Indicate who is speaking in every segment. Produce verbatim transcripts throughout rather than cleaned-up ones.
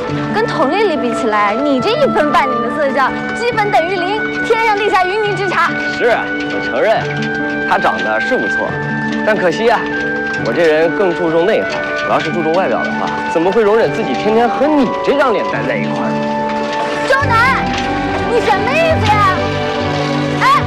Speaker 1: 跟佟丽丽比起来，你这一分半点的色相，基本等于零，天上地下云泥之差。
Speaker 2: 是啊，我承认，她长得是不错，但可惜啊，我这人更注重内涵。我要是注重外表的话，怎么会容忍自己天天和你这张脸待在一块儿？
Speaker 1: 周南，你什么意思呀？哎，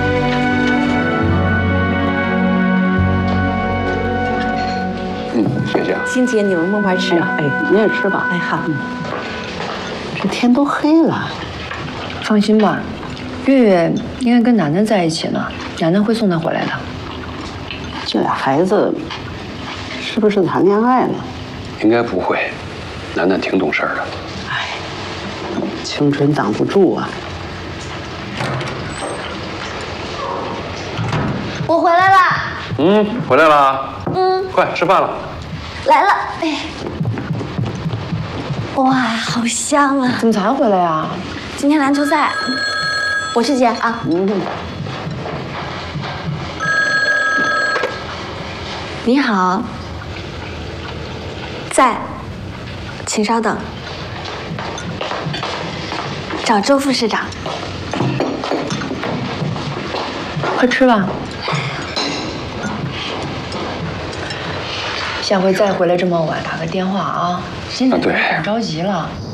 Speaker 3: 嗯，谢谢。
Speaker 4: 欣姐，你们慢慢吃啊。
Speaker 3: 哎，你也吃吧。
Speaker 4: 哎，好。
Speaker 3: 嗯，这天都黑了。
Speaker 5: 放心吧，月月应该跟楠楠在一起呢，楠楠会送她回来的。
Speaker 3: 这俩孩子是不是谈恋爱了？
Speaker 6: 应该不会，楠楠挺懂事的。
Speaker 3: 哎，青春挡不住啊。
Speaker 1: 我回来了。
Speaker 6: 嗯，回来了。
Speaker 1: 嗯，
Speaker 6: 快吃饭了。
Speaker 1: 来了。哎，哇，好香啊！
Speaker 5: 怎么才回来呀？
Speaker 1: 今天篮球赛，我去接啊。
Speaker 3: 嗯。
Speaker 1: 你好，在，请稍等。找周副市长。
Speaker 5: 快吃吧。下回再回来这么晚，打个电话啊！现在有点着急了。